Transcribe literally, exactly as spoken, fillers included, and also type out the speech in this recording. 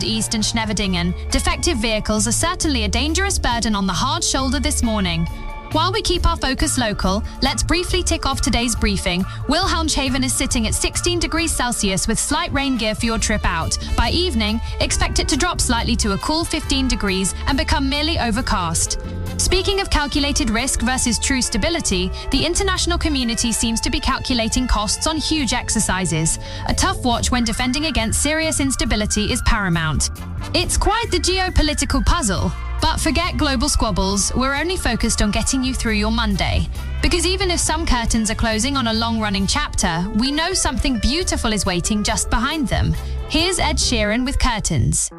East and Schneverdingen, defective vehicles are certainly a dangerous burden on the hard shoulder this morning. While we keep our focus local, let's briefly tick off today's briefing. Wilhelmshaven is sitting at sixteen degrees Celsius with slight rain gear for your trip out. By evening, expect it to drop slightly to a cool fifteen degrees and become merely overcast. Speaking of calculated risk versus true stability, the international community seems to be calculating costs on huge exercises. A tough watch when defending against serious instability is paramount. It's quite the geopolitical puzzle. But forget global squabbles, we're only focused on getting you through your Monday. Because even if some curtains are closing on a long-running chapter, we know something beautiful is waiting just behind them. Here's Ed Sheeran with Curtains.